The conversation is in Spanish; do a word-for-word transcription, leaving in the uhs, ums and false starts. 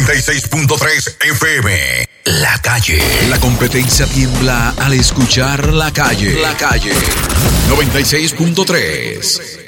noventa y seis punto tres F M. La Calle. La competencia tiembla al escuchar La Calle. La Calle. noventa y seis punto tres.